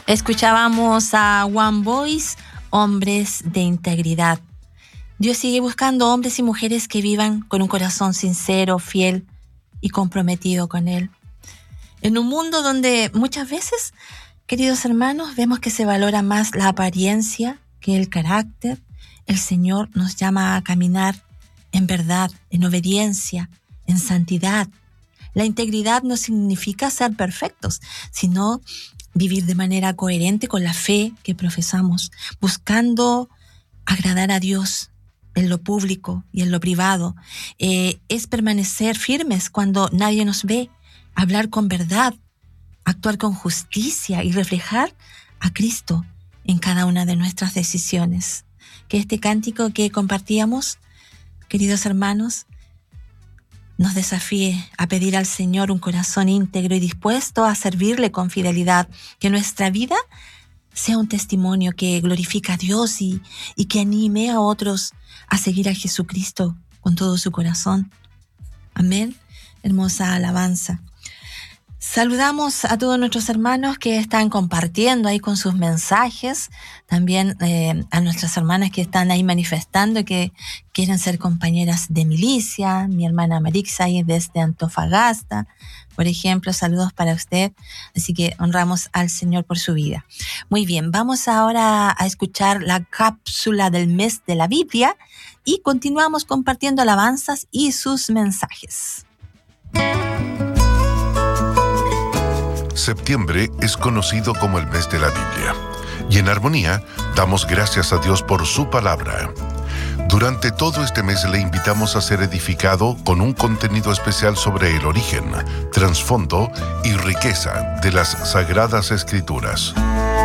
Escuchábamos a One Voice, Hombres de Integridad. Dios sigue buscando hombres y mujeres que vivan con un corazón sincero, fiel y comprometido con Él. En un mundo donde muchas veces, queridos hermanos, vemos que se valora más la apariencia que el carácter, el Señor nos llama a caminar en verdad, en obediencia, en santidad. La integridad no significa ser perfectos, sino vivir de manera coherente con la fe que profesamos, buscando agradar a Dios en lo público y en lo privado. Es permanecer firmes cuando nadie nos ve, hablar con verdad, actuar con justicia y reflejar a Cristo en cada una de nuestras decisiones. Que este cántico que compartíamos, queridos hermanos, nos desafíe a pedir al Señor un corazón íntegro y dispuesto a servirle con fidelidad, que nuestra vida sea un testimonio que glorifica a Dios y que anime a otros a seguir a Jesucristo con todo su corazón. Amén. Hermosa alabanza. Saludamos a todos nuestros hermanos que están compartiendo ahí con sus mensajes, también a nuestras hermanas que están ahí manifestando que quieren ser compañeras de milicia, mi hermana Marixa ahí desde Antofagasta, por ejemplo, saludos para usted, así que honramos al Señor por su vida. Muy bien, vamos ahora a escuchar la cápsula del mes de la Biblia y continuamos compartiendo alabanzas y sus mensajes. Septiembre es conocido como el mes de la Biblia, y en armonía damos gracias a Dios por su palabra. Durante todo este mes le invitamos a ser edificado con un contenido especial sobre el origen, trasfondo y riqueza de las Sagradas Escrituras.